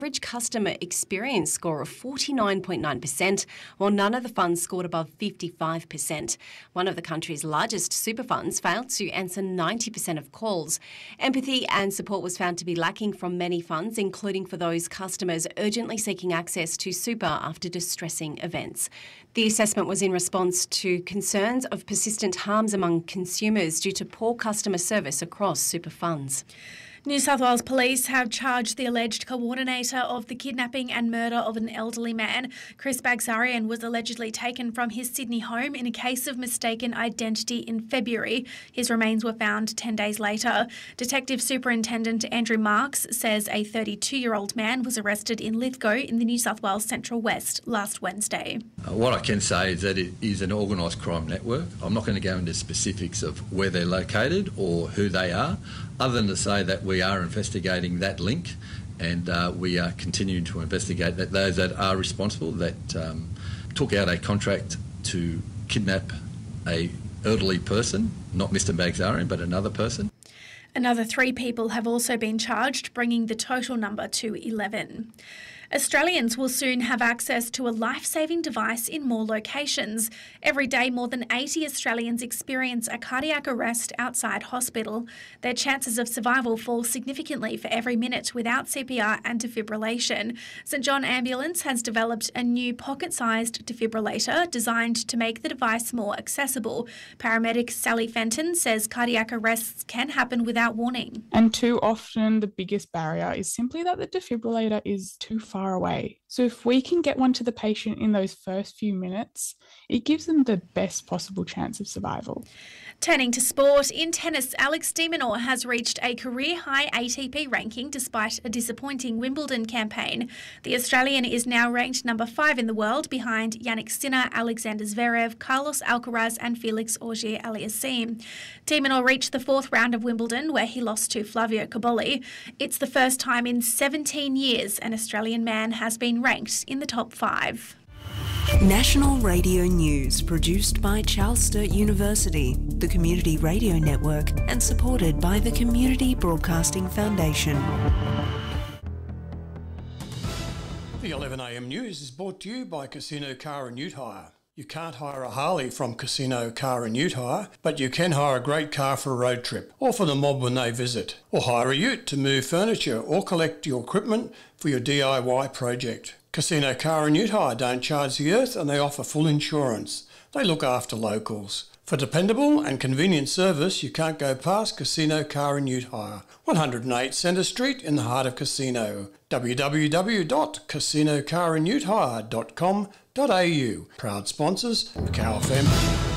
average customer experience score of 49.9%, while none of the funds scored above 55%. One of the country's largest super funds failed to answer 90% of calls. Empathy and support was found to be lacking from many funds, including for those customers urgently seeking access to super after distressing events. The assessment was in response to concerns of persistent harms among consumers due to poor customer service across super funds. New South Wales Police have charged the alleged coordinator of the kidnapping and murder of an elderly man. Chris Bagsarian was allegedly taken from his Sydney home in a case of mistaken identity in February. His remains were found 10 days later. Detective Superintendent Andrew Marks says a 32-year-old man was arrested in Lithgow in the New South Wales Central West last Wednesday. What I can say is that it is an organised crime network. I'm not going to go into specifics of where they're located or who they are, other than to say that we are investigating that link, and we are continuing to investigate that those that are responsible that took out a contract to kidnap a elderly person, not Mr Bagsarian, but another person. Another 3 people have also been charged, bringing the total number to 11. Australians will soon have access to a life-saving device in more locations. Every day, more than 80 Australians experience a cardiac arrest outside hospital. Their chances of survival fall significantly for every minute without CPR and defibrillation. St John Ambulance has developed a new pocket-sized defibrillator designed to make the device more accessible. Paramedic Sally Fenton says cardiac arrests can happen without warning. And too often the biggest barrier is simply that the defibrillator is too far away. So if we can get one to the patient in those first few minutes, it gives them the best possible chance of survival. Turning to sport, in tennis, Alex de Minaur has reached a career-high ATP ranking despite a disappointing Wimbledon campaign. The Australian is now ranked number 5 in the world, behind Jannik Sinner, Alexander Zverev, Carlos Alcaraz and Felix Auger-Aliassime. De Minaur reached the 4th round of Wimbledon, where he lost to Flavio Cobolli. It's the first time in 17 years an Australian man has been ranked in the top 5. National Radio News, produced by Charles Sturt University, the Community Radio Network, and supported by the Community Broadcasting Foundation. The 11am news is brought to you by Casino Car and Ute Hire. You can't hire a Harley from Casino Car and Ute Hire, but you can hire a great car for a road trip, or for the mob when they visit, or hire a ute to move furniture or collect your equipment for your DIY project. Casino Car and Ute Hire don't charge the earth, and they offer full insurance. They look after locals. For dependable and convenient service, you can't go past Casino Car and Ute Hire, 108 Centre Street in the heart of Casino. www.casinocarandutehire.com.au. Proud sponsors, Macau FM.